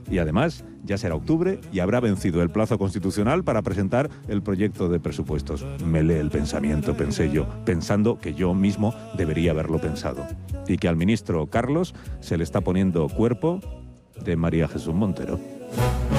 Y además, ya será octubre y habrá vencido el plazo constitucional para presentar el proyecto de presupuestos. Me lee el pensamiento, pensé yo, pensando que yo mismo debería haberlo pensado. Y que al ministro Carlos se le está poniendo cuerpo de María Jesús Montero.